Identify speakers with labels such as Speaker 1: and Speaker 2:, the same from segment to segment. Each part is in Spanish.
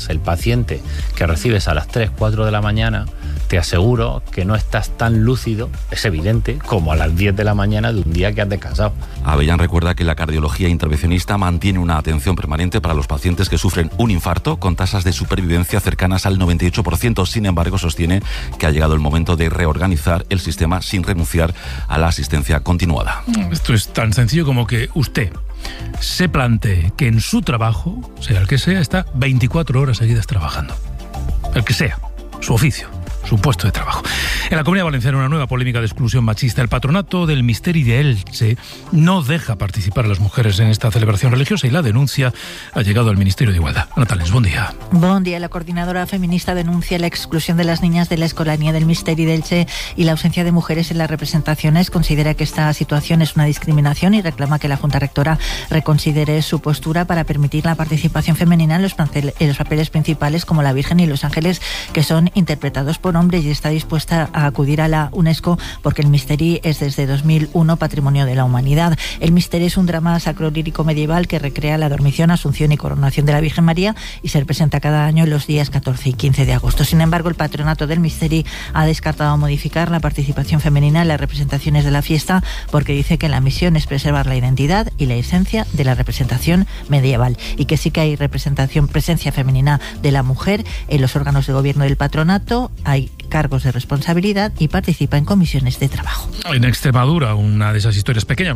Speaker 1: llamas, el paciente que recibes a las 3, 4 de la mañana, te aseguro que no estás tan lúcido, es evidente, como a las 10 de la mañana de un día que has descansado.
Speaker 2: Avellán recuerda que la cardiología intervencionista mantiene una atención permanente para los pacientes que sufren un infarto con tasas de supervivencia cercanas al 98%. Sin embargo, sostiene que ha llegado el momento de reorganizar el sistema sin renunciar a la asistencia continuada.
Speaker 3: Esto es tan sencillo como que usted se plantee que en su trabajo, sea el que sea, está 24 horas seguidas trabajando. El que sea, su oficio, su puesto de trabajo. En la Comunidad Valenciana, una nueva polémica de exclusión machista. El patronato del Misteri de Elche no deja participar a las mujeres en esta celebración religiosa y la denuncia ha llegado al Ministerio de Igualdad. Natales, buen día.
Speaker 4: Buen día. La coordinadora feminista denuncia la exclusión de las niñas de la escolanía del Misteri de Elche y la ausencia de mujeres en las representaciones. Considera que esta situación es una discriminación y reclama que la Junta Rectora reconsidere su postura para permitir la participación femenina en los papeles principales como la Virgen y los ángeles, que son interpretados por hombres, y está dispuesta a acudir a la UNESCO porque el Misteri es desde 2001 Patrimonio de la Humanidad. El Misteri es un drama sacro-lírico medieval que recrea la dormición, asunción y coronación de la Virgen María y se representa cada año en los días 14 y 15 de agosto. Sin embargo, el patronato del Misteri ha descartado modificar la participación femenina en las representaciones de la fiesta porque dice que la misión es preservar la identidad y la esencia de la representación medieval y que sí que hay presencia femenina de la mujer en los órganos de gobierno del patronato, hay cargos de responsabilidad y participa en comisiones de trabajo.
Speaker 3: En Extremadura, una de esas historias pequeñas,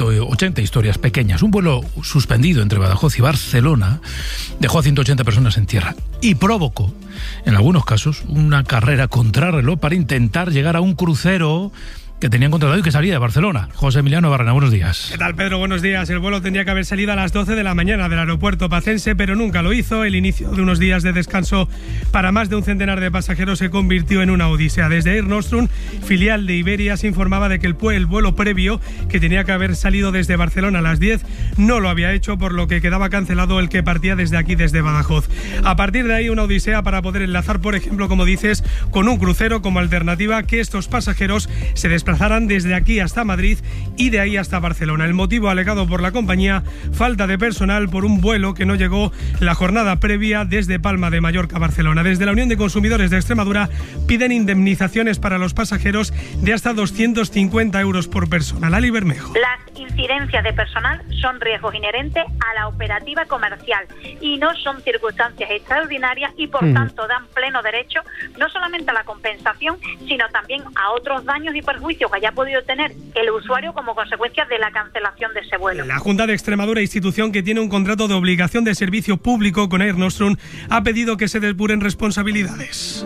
Speaker 3: 180 historias pequeñas. Un vuelo suspendido entre Badajoz y Barcelona dejó a 180 personas en tierra y provocó, en algunos casos, una carrera contrarreloj para intentar llegar a un crucero que tenían contratado y que salía de Barcelona. José Emiliano Barrena, buenos días.
Speaker 5: ¿Qué tal, Pedro? Buenos días. El vuelo tendría que haber salido a las 12 de la mañana del aeropuerto pacense, pero nunca lo hizo. El inicio de unos días de descanso para más de un centenar de pasajeros se convirtió en una odisea. Desde Air Nostrum, filial de Iberia, se informaba de que el vuelo previo, que tenía que haber salido desde Barcelona a las 10, no lo había hecho, por lo que quedaba cancelado el que partía desde aquí, desde Badajoz. A partir de ahí, una odisea para poder enlazar, por ejemplo, como dices, con un crucero como alternativa, que estos pasajeros se desplazaran desde aquí hasta Madrid y de ahí hasta Barcelona. El motivo alegado por la compañía, falta de personal por un vuelo que no llegó la jornada previa desde Palma de Mallorca a Barcelona. Desde la Unión de Consumidores de Extremadura piden indemnizaciones para los pasajeros de hasta 250 euros por persona. Lali Bermejo.
Speaker 6: Las incidencias de personal son riesgos inherentes a la operativa comercial y no son circunstancias extraordinarias y por tanto dan pleno derecho no solamente a la compensación, sino también a otros daños y perjuicios que haya podido tener el usuario como consecuencia de la cancelación de ese vuelo.
Speaker 5: La Junta de Extremadura, institución que tiene un contrato de obligación de servicio público con Air Nostrum, ha pedido que se depuren responsabilidades.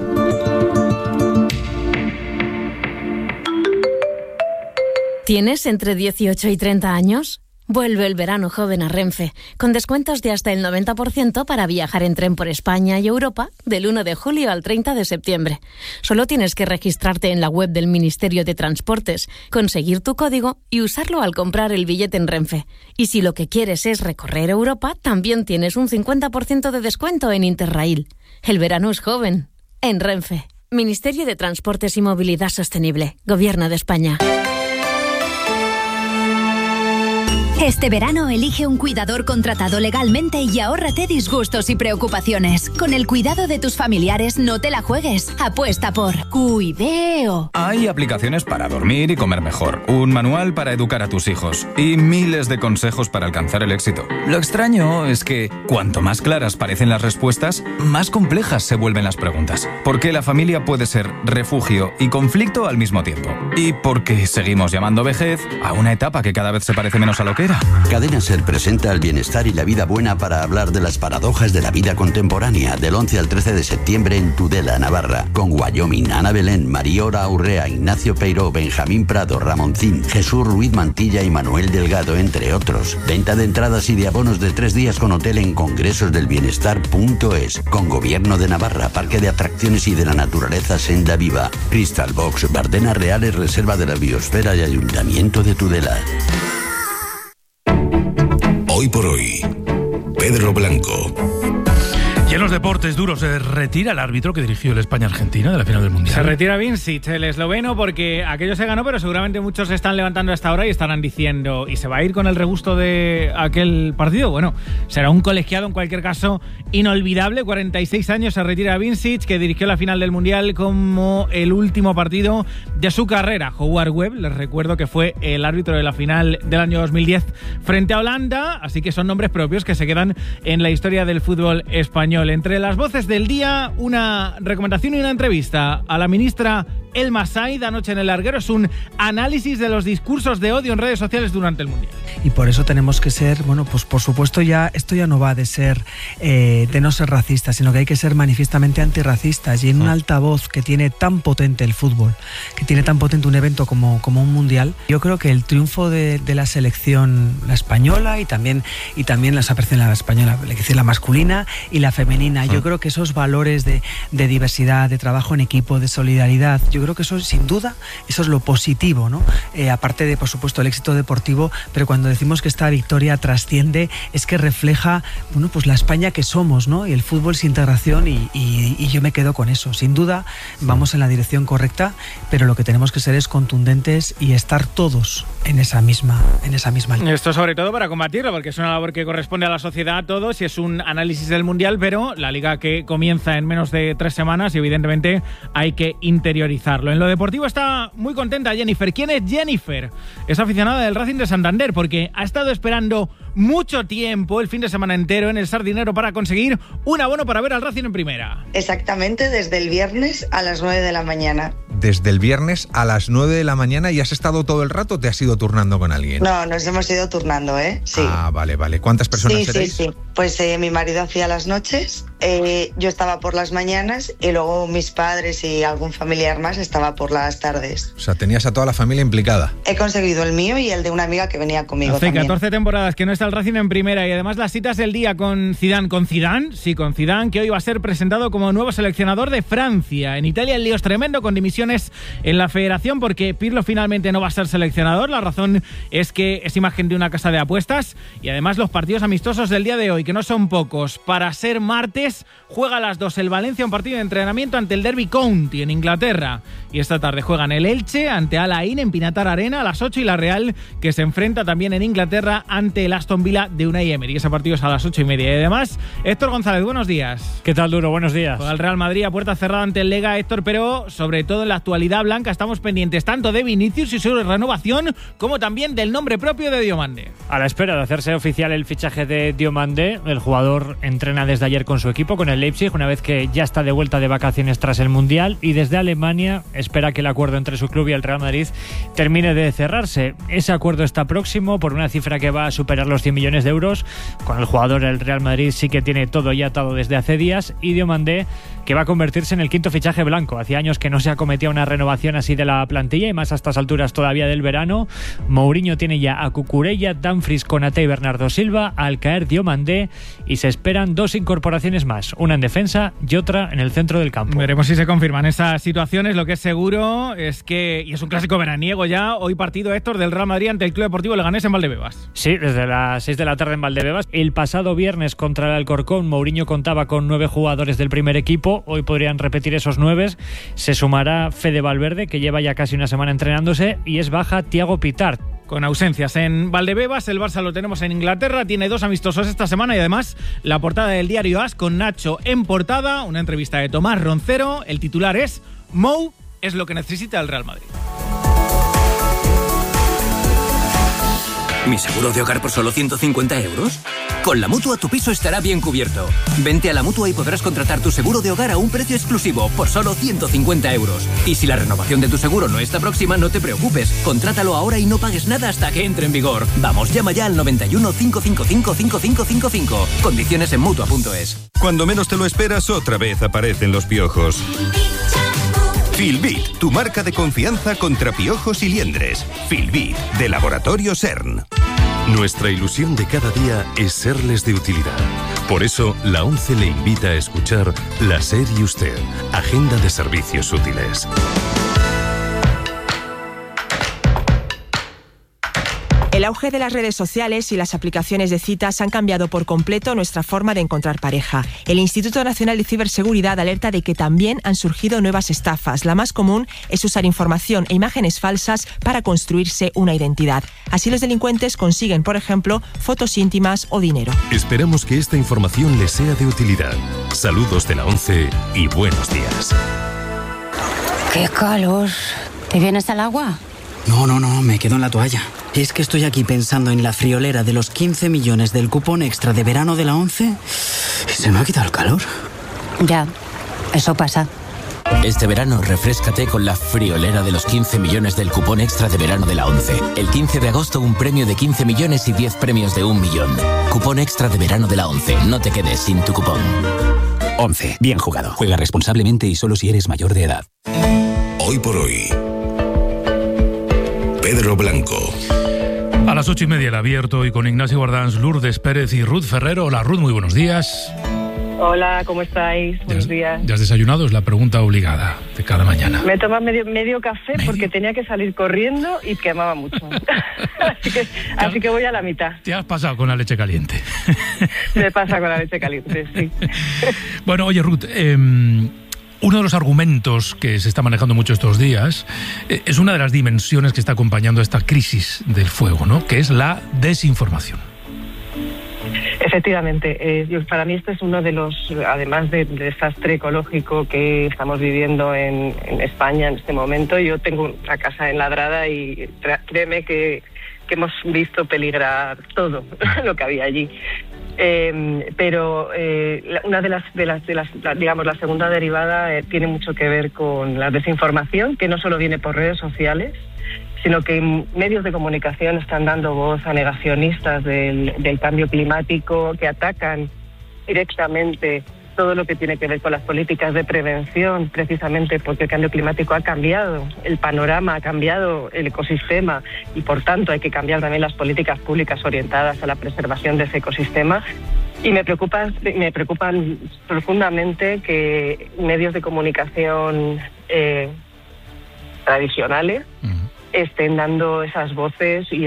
Speaker 7: ¿Tienes entre 18 y 30 años? Vuelve el verano joven a Renfe, con descuentos de hasta el 90% para viajar en tren por España y Europa del 1 de julio al 30 de septiembre. Solo tienes que registrarte en la web del Ministerio de Transportes, conseguir tu código y usarlo al comprar el billete en Renfe. Y si lo que quieres es recorrer Europa, también tienes un 50% de descuento en Interrail. El verano es joven. En Renfe. Ministerio de Transportes y Movilidad Sostenible. Gobierno de España.
Speaker 8: Este verano elige un cuidador contratado legalmente y ahórrate disgustos y preocupaciones. Con el cuidado de tus familiares no te la juegues. Apuesta por Cuideo.
Speaker 9: Hay aplicaciones para dormir y comer mejor, un manual para educar a tus hijos y miles de consejos para alcanzar el éxito. Lo extraño es que cuanto más claras parecen las respuestas, más complejas se vuelven las preguntas. Porque la familia puede ser refugio y conflicto al mismo tiempo. Y porque seguimos llamando vejez a una etapa que cada vez se parece menos a lo que era.
Speaker 10: Cadena Ser presenta el bienestar y la vida buena para hablar de las paradojas de la vida contemporánea del 11 al 13 de septiembre en Tudela, Navarra, con Wyoming, Ana Belén, Mariora Urrea, Ignacio Peiró, Benjamín Prado, Ramoncín, Jesús Ruiz Mantilla y Manuel Delgado, entre otros. Venta de entradas y de abonos de 3 días con hotel en congresosdelbienestar.es, con Gobierno de Navarra, Parque de Atracciones y de la Naturaleza Senda Viva, Crystal Box, Bardenas Reales, Reserva de la Biosfera y Ayuntamiento de Tudela.
Speaker 11: Hoy por hoy, Pedro Blanco.
Speaker 3: Y el los deportes duros, ¿se retira el árbitro que dirigió el España-Argentina de la final del Mundial?
Speaker 11: Se retira Vincic, el esloveno, porque aquello se ganó, pero seguramente muchos se están levantando hasta ahora y estarán diciendo, ¿y se va a ir con el regusto de aquel partido? Bueno, será un colegiado en cualquier caso inolvidable. 46 años se retira Vincic, que dirigió la final del Mundial como el último partido de su carrera. Howard Webb, les recuerdo que fue el árbitro de la final del año 2010 frente a Holanda, así que son nombres propios que se quedan en la historia del fútbol español. Entre las voces del día, una recomendación y una entrevista a la ministra Elma Said anoche en El Larguero. Es un análisis de los discursos de odio en redes sociales durante el Mundial.
Speaker 12: Y por eso tenemos que ser, bueno, pues por supuesto esto ya no va de ser, de no ser racistas, sino que hay que ser manifiestamente antirracistas. Y en un altavoz que tiene tan potente el fútbol, que tiene tan potente un evento como un Mundial, yo creo que el triunfo de la selección, la española y también la española, es decir, la masculina y la femenina, yo creo que esos valores de diversidad, de trabajo en equipo, de solidaridad, yo creo que eso sin duda, eso es lo positivo, ¿no? Aparte de, por supuesto, el éxito deportivo, pero cuando decimos que esta victoria trasciende, es que refleja, bueno, pues la España que somos, ¿no? Y el fútbol es integración y yo me quedo con eso. Sin duda vamos en la dirección correcta, pero lo que tenemos que ser es contundentes y estar todos en esa misma línea.
Speaker 11: Esto sobre todo para combatirlo, porque es una labor que corresponde a la sociedad, a todos, y es un análisis del Mundial, pero la Liga que comienza en menos de 3 semanas y evidentemente hay que interiorizarlo. En lo deportivo está muy contenta Jennifer. ¿Quién es Jennifer? Es aficionada del Racing de Santander, porque ha estado esperando mucho tiempo, el fin de semana entero, en el Sardinero para conseguir un abono para ver al Racing en primera.
Speaker 13: Exactamente, desde el viernes a las 9 de la mañana.
Speaker 14: Desde el viernes a las 9 de la mañana, ¿y has estado todo el rato o te has ido turnando con alguien?
Speaker 13: No, nos hemos ido turnando, ¿eh? Sí.
Speaker 14: Ah, vale. ¿Cuántas personas erais?
Speaker 13: Sí. Pues mi marido hacía las noches, yo estaba por las mañanas y luego mis padres y algún familiar más estaba por las tardes.
Speaker 14: O sea, tenías a toda la familia implicada.
Speaker 13: He conseguido el mío y el de una amiga que venía conmigo
Speaker 11: Hace
Speaker 13: también.
Speaker 11: 14 temporadas que no está el Racing en primera, y además las citas del día con Zidane. ¿Con Zidane? Sí, con Zidane, que hoy va a ser presentado como nuevo seleccionador de Francia. En Italia el lío es tremendo, con dimisiones en la federación, porque Pirlo finalmente no va a ser seleccionador. La razón es que es imagen de una casa de apuestas, y además los partidos amistosos del día de hoy, que no son pocos. Para ser martes, juega a las 2 el Valencia, un partido de entrenamiento ante el Derby County en Inglaterra. Y esta tarde juegan el Elche ante Al Ain en Pinatar Arena a las 8, y la Real, que se enfrenta también en Inglaterra ante el Aston Villa de Unai Emery. Ese partido es a las 8:30. Y además, Héctor González, buenos días.
Speaker 15: ¿Qué tal, Duro? Buenos días.
Speaker 11: Juega el Real Madrid a puerta cerrada ante el Lega, Héctor, pero sobre todo en la actualidad blanca estamos pendientes tanto de Vinicius y su renovación, como también del nombre propio de Diomandé.
Speaker 15: A la espera de hacerse oficial el fichaje de Diomandé, el jugador entrena desde ayer con su equipo, con el Leipzig, una vez que ya está de vuelta de vacaciones tras el Mundial, y desde Alemania espera que el acuerdo entre su club y el Real Madrid termine de cerrarse. Ese acuerdo está próximo por una cifra que va a superar los 100 millones de euros. Con el jugador, el Real Madrid sí que tiene todo ya atado desde hace días, y Diomandé, que va a convertirse en el quinto fichaje blanco. Hacía años que no se acometía una renovación así de la plantilla, y más a estas alturas todavía del verano. Mourinho tiene ya a Cucurella, Dumfries, Konaté y Bernardo Silva. Al caer Diomandé, y se esperan 2 incorporaciones más, una en defensa y otra en el centro del campo.
Speaker 11: Veremos si se confirman esas situaciones. Lo que es seguro es que, y es un clásico veraniego ya, hoy partido, Héctor, del Real Madrid ante el Club Deportivo Leganés en Valdebebas.
Speaker 15: Sí, desde las 6 de la tarde en Valdebebas. El pasado viernes contra el Alcorcón, Mourinho contaba con 9 jugadores del primer equipo. Hoy podrían repetir esos 9. Se sumará Fede Valverde, que lleva ya casi una semana entrenándose, y es baja Thiago Pitart.
Speaker 11: Con ausencias en Valdebebas, el Barça lo tenemos en Inglaterra, tiene 2 amistosos esta semana, y además la portada del diario AS con Nacho en portada, una entrevista de Tomás Roncero. El titular es: Mou es lo que necesita el Real Madrid.
Speaker 16: ¿Mi seguro de hogar por solo 150 euros? Con la Mutua tu piso estará bien cubierto. Vente a la Mutua y podrás contratar tu seguro de hogar a un precio exclusivo por solo 150 euros. Y si la renovación de tu seguro no está próxima, no te preocupes. Contrátalo ahora y no pagues nada hasta que entre en vigor. Vamos, llama ya al 91 555 5555. Condiciones en Mutua.es.
Speaker 17: Cuando menos te lo esperas, otra vez aparecen los piojos. Filbit, tu marca de confianza contra piojos y liendres. Filbit, de Laboratorio CERN. Nuestra ilusión de cada día es serles de utilidad. Por eso, la ONCE le invita a escuchar La SER y Usted, Agenda de Servicios Útiles.
Speaker 18: El El auge de las redes sociales y las aplicaciones de citas han cambiado por completo nuestra forma de encontrar pareja. El Instituto Nacional de Ciberseguridad alerta de que también han surgido nuevas estafas. La más común es usar información e imágenes falsas para construirse una identidad. Así los delincuentes consiguen, por ejemplo, fotos íntimas o dinero.
Speaker 17: Esperamos que esta información les sea de utilidad. Saludos de la 11 y buenos días.
Speaker 19: ¡Qué calor! ¿Te vienes al agua?
Speaker 20: No, me quedo en la toalla. Es que estoy aquí pensando en la friolera de los 15 millones del cupón extra de verano de la 11 y se me ha quitado el calor.
Speaker 19: Ya, eso pasa.
Speaker 21: Este verano refréscate con la friolera de los 15 millones del cupón extra de verano de la 11. El 15 de agosto un premio de 15 millones y 10 premios de 1 millón. Cupón extra de verano de la 11. No te quedes sin tu cupón.
Speaker 22: 11. Bien jugado. Juega responsablemente y solo si eres mayor de edad.
Speaker 17: Hoy por hoy, Pedro Blanco.
Speaker 3: A las 8:30 el abierto y con Ignacio Guardans, Lourdes Pérez y Ruth Ferrero. Hola Ruth, muy buenos días.
Speaker 23: Hola, ¿cómo estáis? Buenos días.
Speaker 3: ¿Ya has desayunado? Es la pregunta obligada de cada mañana.
Speaker 23: Me he tomado medio café porque tenía que salir corriendo y quemaba mucho. así que voy a la mitad.
Speaker 3: Te has pasado con la leche caliente.
Speaker 23: Me pasa con la leche caliente, sí.
Speaker 3: Bueno, oye Ruth, uno de los argumentos que se está manejando mucho estos días es una de las dimensiones que está acompañando esta crisis del fuego, ¿no? Que es la desinformación.
Speaker 23: Efectivamente, para mí este es uno de los, además del desastre ecológico que estamos viviendo en España en este momento. Yo tengo una casa enladrada y créeme que hemos visto peligrar todo lo que había allí. Pero una de las digamos, la segunda derivada tiene mucho que ver con la desinformación, que no solo viene por redes sociales, sino que medios de comunicación están dando voz a negacionistas del cambio climático, que atacan directamente todo lo que tiene que ver con las políticas de prevención, precisamente porque el cambio climático ha cambiado el panorama, ha cambiado el ecosistema y por tanto hay que cambiar también las políticas públicas orientadas a la preservación de ese ecosistema. Y me preocupan profundamente que medios de comunicación tradicionales estén dando esas voces y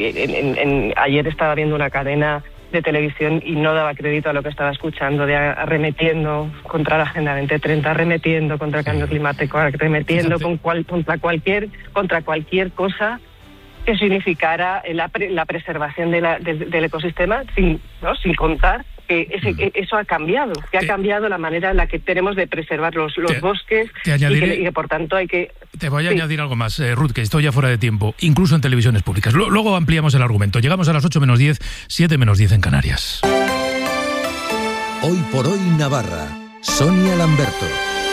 Speaker 23: ayer estaba viendo una cadena de televisión y no daba crédito a lo que estaba escuchando, de arremetiendo contra la Agenda 2030, arremetiendo contra el cambio climático, arremetiendo contra cualquier cosa que significara la preservación del ecosistema, sin contar que eso ha cambiado, ha cambiado la manera en la que tenemos de preservar los bosques y que por tanto hay que...
Speaker 3: Te voy a añadir algo más, Ruth, que estoy ya fuera de tiempo, incluso en televisiones públicas. Luego ampliamos el argumento. Llegamos a las 8:10, 7:10 en Canarias.
Speaker 17: Hoy por hoy Navarra. Sonia Lamberto.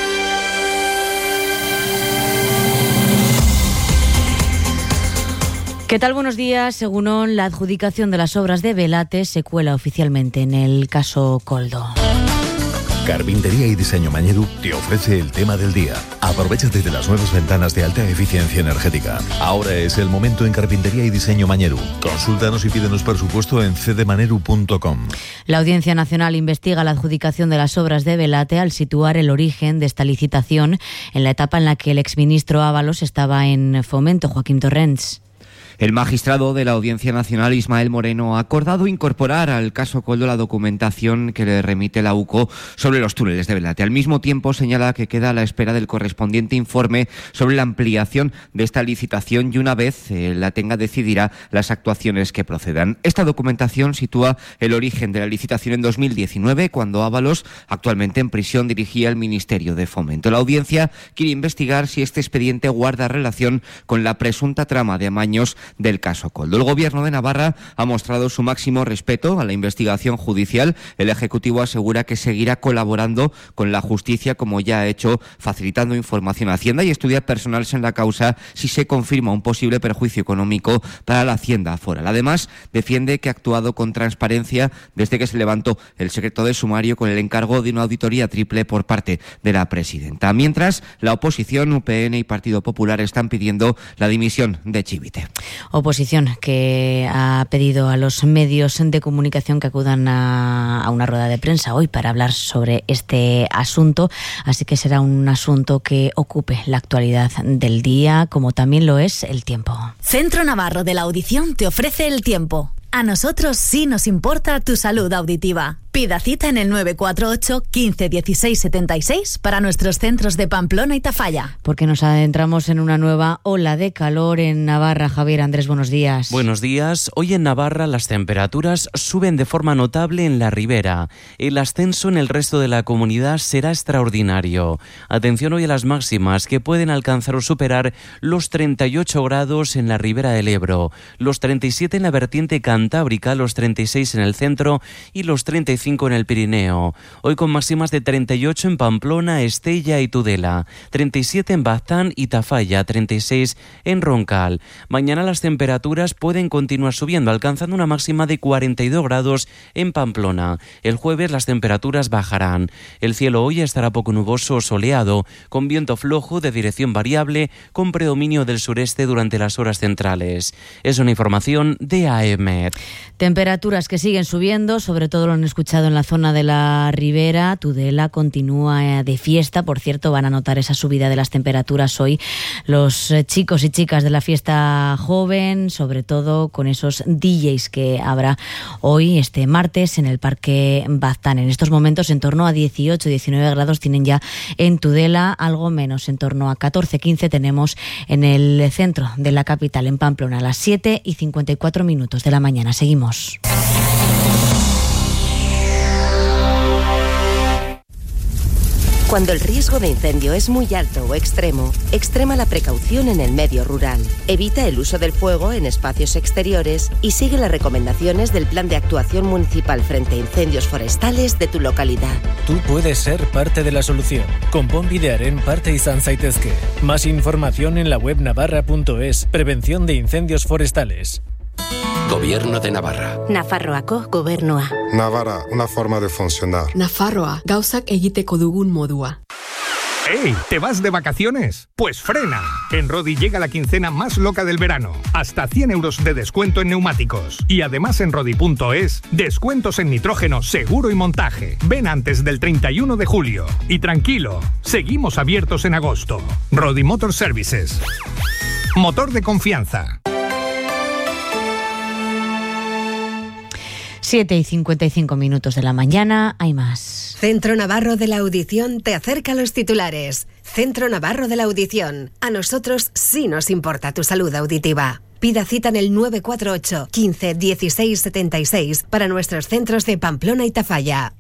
Speaker 24: ¿Qué tal? Buenos días. Según la adjudicación de las obras de Velate se cuela oficialmente en el caso Coldo.
Speaker 17: Carpintería y Diseño Mañedu te ofrece el tema del día. Aprovechate de las nuevas ventanas de alta eficiencia energética. Ahora es el momento en Carpintería y Diseño Mañedu. Consúltanos y pídenos presupuesto en cdemaneru.com.
Speaker 24: La Audiencia Nacional investiga la adjudicación de las obras de Velate al situar el origen de esta licitación en la etapa en la que el exministro Ábalos estaba en Fomento, Joaquín Torrents.
Speaker 25: El magistrado de la Audiencia Nacional, Ismael Moreno, ha acordado incorporar al caso Coldo la documentación que le remite la UCO sobre los túneles de Velate. Al mismo tiempo, señala que queda a la espera del correspondiente informe sobre la ampliación de esta licitación y una vez la tenga decidirá las actuaciones que procedan. Esta documentación sitúa el origen de la licitación en 2019, cuando Ábalos, actualmente en prisión, dirigía el Ministerio de Fomento. La Audiencia quiere investigar si este expediente guarda relación con la presunta trama de amaños del caso Coldo. El Gobierno de Navarra ha mostrado su máximo respeto a la investigación judicial. El Ejecutivo asegura que seguirá colaborando con la justicia, como ya ha hecho, facilitando información a Hacienda y estudia personales en la causa si se confirma un posible perjuicio económico para la Hacienda foral. Además, defiende que ha actuado con transparencia desde que se levantó el secreto de sumario con el encargo de una auditoría triple por parte de la presidenta. Mientras, la oposición, UPN y Partido Popular están pidiendo la dimisión de Chivite.
Speaker 24: Oposición que ha pedido a los medios de comunicación que acudan a una rueda de prensa hoy para hablar sobre este asunto, así que será un asunto que ocupe la actualidad del día, como también lo es el tiempo.
Speaker 1: Centro Navarro de la Audición te ofrece el tiempo. A nosotros sí nos importa tu salud auditiva. Pida cita en el 948 15 16 76 para nuestros centros de Pamplona y Tafalla.
Speaker 24: Porque nos adentramos en una nueva ola de calor en Navarra. Javier Andrés, buenos días.
Speaker 2: Buenos días. Hoy en Navarra las temperaturas suben de forma notable en la ribera. El ascenso en el resto de la comunidad será extraordinario. Atención hoy a las máximas, que pueden alcanzar o superar los 38 grados en la ribera del Ebro, los 37 en la vertiente cantábrica, los 36 en el centro y los 35 en el Pirineo. Hoy con máximas de 38 en Pamplona, Estella y Tudela, 37 en Baztán y Tafalla, 36 en Roncal. Mañana las temperaturas pueden continuar subiendo, alcanzando una máxima de 42 grados en Pamplona. El jueves las temperaturas bajarán. El cielo hoy estará poco nuboso o soleado, con viento flojo de dirección variable, con predominio del sureste durante las horas centrales. Es una información de AEMET.
Speaker 24: Temperaturas que siguen subiendo, sobre todo lo han escuchado en la zona de la ribera. Tudela continúa de fiesta. Por cierto, van a notar esa subida de las temperaturas hoy los chicos y chicas de la fiesta joven, sobre todo con esos DJs que habrá hoy, este martes, en el Parque Baztán. En estos momentos en torno a 18-19 grados tienen ya en Tudela, algo menos, en torno a 14-15 tenemos en el centro de la capital, en Pamplona, a las 7:54 de la mañana. Seguimos.
Speaker 4: Cuando el riesgo de incendio es muy alto o extremo, extrema la precaución en el medio rural. Evita el uso del fuego en espacios exteriores y sigue las recomendaciones del Plan de Actuación Municipal frente a incendios forestales de tu localidad.
Speaker 5: Tú puedes ser parte de la solución. Konpon bidearen parte izan zaitezke. Más información en la web navarra.es. Prevención de incendios forestales.
Speaker 6: Gobierno de Navarra.
Speaker 4: Nafarroako gobernua.
Speaker 26: Navarra, una forma de funcionar.
Speaker 27: Nafarroa, gauzak egiteko dugun modua.
Speaker 28: ¡Ey! ¿Te vas de vacaciones? Pues frena. En Rodi llega la quincena más loca del verano. Hasta 100 euros de descuento en neumáticos. Y además en Rodi.es, descuentos en nitrógeno, seguro y montaje. Ven antes del 31 de julio. Y tranquilo, seguimos abiertos en agosto. Rodi Motor Services. Motor de confianza.
Speaker 24: 7:55 de la mañana, hay más.
Speaker 1: Centro Navarro de la Audición te acerca a los titulares. Centro Navarro de la Audición. A nosotros sí nos importa tu salud auditiva. Pida cita en el 948 15 16 76 para nuestros centros de Pamplona y Tafalla.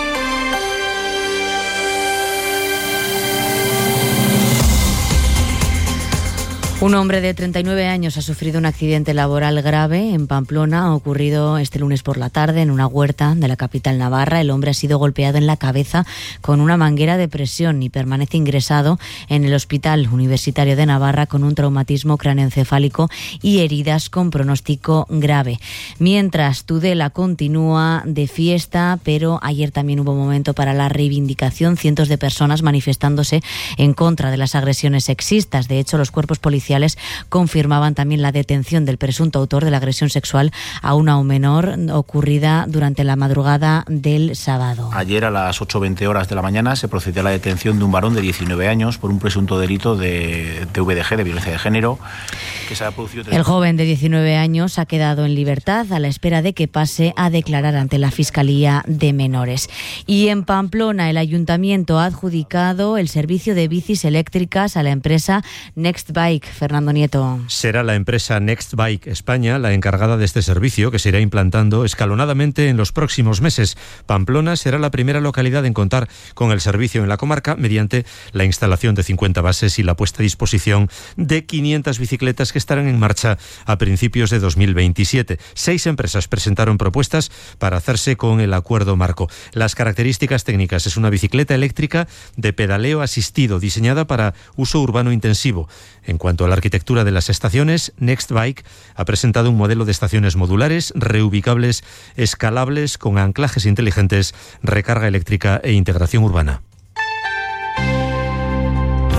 Speaker 24: Un hombre de 39 años ha sufrido un accidente laboral grave en Pamplona. Ha ocurrido este lunes por la tarde en una huerta de la capital navarra. El hombre ha sido golpeado en la cabeza con una manguera de presión y permanece ingresado en el Hospital Universitario de Navarra con un traumatismo cráneoencefálico y heridas con pronóstico grave. Mientras, Tudela continúa de fiesta, pero ayer también hubo momento para la reivindicación. Cientos de personas manifestándose en contra de las agresiones sexistas. De hecho, los cuerpos policiales confirmaban también la detención del presunto autor de la agresión sexual a una menor ocurrida durante la madrugada del sábado.
Speaker 29: Ayer a las 8:20 de la mañana se procedió a la detención de un varón de 19 años por un presunto delito de VDG, de violencia de género, que se ha producido.
Speaker 24: El joven de 19 años ha quedado en libertad a la espera de que pase a declarar ante la Fiscalía de Menores. Y en Pamplona, el ayuntamiento ha adjudicado el servicio de bicis eléctricas a la empresa Next Bike. Fernando Nieto.
Speaker 30: Será la empresa Next Bike España la encargada de este servicio, que se irá implantando escalonadamente en los próximos meses. Pamplona será la primera localidad en contar con el servicio en la comarca mediante la instalación de 50 bases y la puesta a disposición de 500 bicicletas que estarán en marcha a principios de 2027. 6 empresas presentaron propuestas para hacerse con el acuerdo marco. Las características técnicas: es una bicicleta eléctrica de pedaleo asistido diseñada para uso urbano intensivo. En cuanto a la arquitectura de las estaciones, Next Bike ha presentado un modelo de estaciones modulares, reubicables, escalables, con anclajes inteligentes, recarga eléctrica e integración urbana.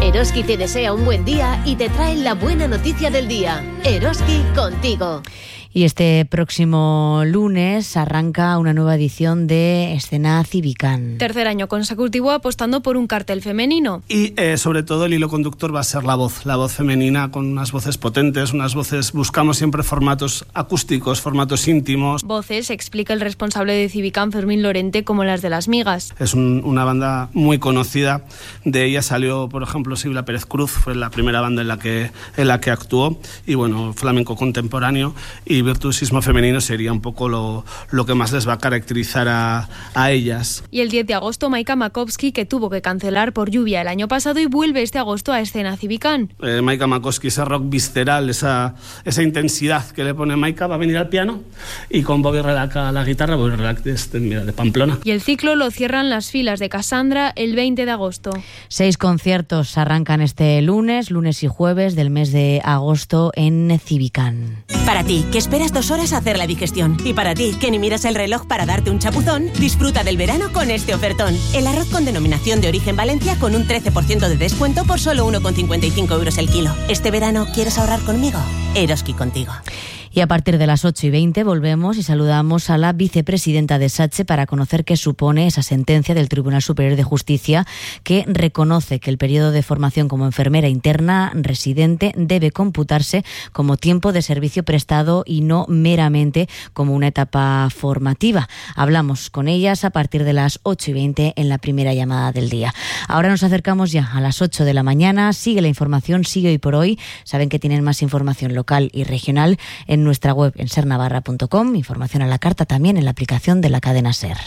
Speaker 7: Eroski te desea un buen día y te trae la buena noticia del día. Eroski contigo.
Speaker 24: Y este próximo lunes arranca una nueva edición de Escena Cívicán.
Speaker 8: Tercer año consecutivo apostando por un cartel femenino.
Speaker 9: Y sobre todo el hilo conductor va a ser la voz femenina, con unas voces potentes, buscamos siempre formatos acústicos, formatos íntimos.
Speaker 8: Voces, explica el responsable de Cívicán, Fermín Lorente, como las de Las Migas.
Speaker 9: Es una banda muy conocida, de ella salió, por ejemplo, Silvia Pérez Cruz, fue la primera banda en la que actuó, y bueno, flamenco contemporáneo, y virtuosismo femenino sería un poco lo que más les va a caracterizar a ellas.
Speaker 8: Y el 10 de agosto, Maika Makowski, que tuvo que cancelar por lluvia el año pasado y vuelve este agosto a Escena Cívicán.
Speaker 9: Maika Makowski, ese rock visceral, esa intensidad que le pone Maika, va a venir al piano, y con Bobby Relac a la guitarra, Bobby Relac de Pamplona.
Speaker 8: Y el ciclo lo cierran las filas de Cassandra el 20 de agosto.
Speaker 24: 6 conciertos arrancan este lunes y jueves del mes de agosto en Cívicán.
Speaker 10: Para ti, que esperas 2 horas a hacer la digestión. Y para ti, que ni miras el reloj para darte un chapuzón, disfruta del verano con este ofertón. El arroz con denominación de origen Valencia con un 13% de descuento por solo 1,55 € el kilo. ¿Este verano quieres ahorrar conmigo? Eroski contigo.
Speaker 24: Y a partir de las 8:20 volvemos y saludamos a la vicepresidenta de SATSE para conocer qué supone esa sentencia del Tribunal Superior de Justicia que reconoce que el periodo de formación como enfermera interna residente debe computarse como tiempo de servicio prestado y no meramente como una etapa formativa. Hablamos con ellas a partir de las 8:20 en la primera llamada del día. Ahora nos acercamos ya a las 8 de la mañana. Sigue la información, sigue Hoy por Hoy. Saben que tienen más información local y regional en nuestra web en sernavarra.com, información a la carta también en la aplicación de la cadena SER.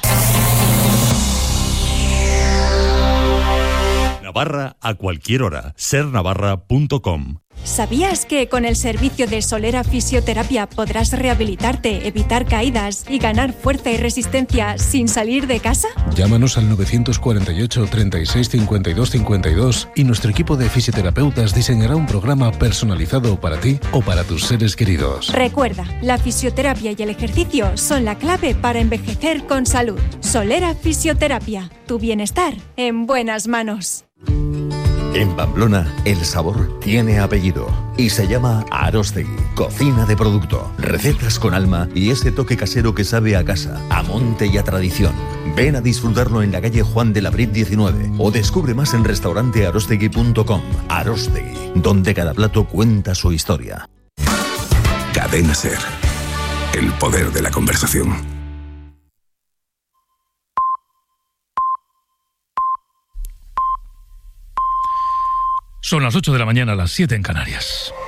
Speaker 11: Navarra a cualquier hora, sernavarra.com.
Speaker 12: ¿Sabías que con el servicio de Solera Fisioterapia podrás rehabilitarte, evitar caídas y ganar fuerza y resistencia sin salir de casa?
Speaker 13: Llámanos al 948 36 52 52 y nuestro equipo de fisioterapeutas diseñará un programa personalizado para ti o para tus seres queridos.
Speaker 12: Recuerda, la fisioterapia y el ejercicio son la clave para envejecer con salud. Solera Fisioterapia, tu bienestar en buenas manos.
Speaker 14: En Pamplona, el sabor tiene apellido y se llama Aróstegui. Cocina de producto, recetas con alma y ese toque casero que sabe a casa, a monte y a tradición. Ven a disfrutarlo en la calle Juan de la Brit 19 o descubre más en restaurantearostegui.com. Aróstegui, donde cada plato cuenta su historia.
Speaker 17: Cadena SER. El poder de la conversación.
Speaker 3: Son las 8 de la mañana, las 7 en Canarias.